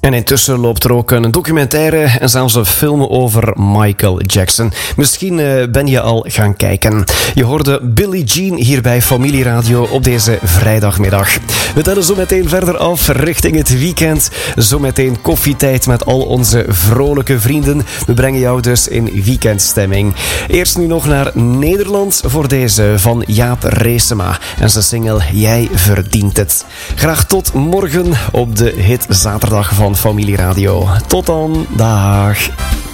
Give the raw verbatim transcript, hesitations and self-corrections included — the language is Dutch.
En intussen loopt er ook een documentaire en zelfs een film over Michael Jackson. Misschien uh, ben je al gaan kijken. Je hoorde Billie Jean hier bij Familieradio op deze vrijdagmiddag. We tellen zo meteen verder af richting het weekend. Zometeen koffietijd met al onze vrolijke vrienden. We brengen jou dus in weekendstemming. Eerst nu nog naar Nederland voor deze van Jaap Reesema en zijn single Jij verdient het. Graag tot morgen op de hit zaterdag van Familieradio. Tot dan, dag.